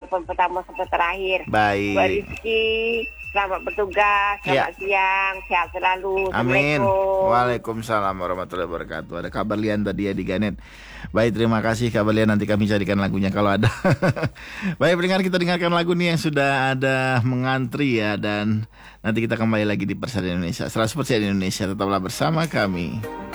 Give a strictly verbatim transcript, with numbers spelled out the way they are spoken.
telepon pertama sampai terakhir. Baik. Mbak Rizky, selamat bertugas, selamat Ya. siang, sehat selalu. Amin. Assalamualaikum. Waalaikumsalam warahmatullahi wabarakatuh. Ada kabar Lian tadi ya di Ganet. Baik, terima kasih kabar Lian. Nanti kami carikan lagunya kalau ada. Baik, pendengar, kita dengarkan lagu nih yang sudah ada mengantri ya. Dan nanti kita kembali lagi di Persada Indonesia, seratus persen Indonesia. Tetaplah bersama kami.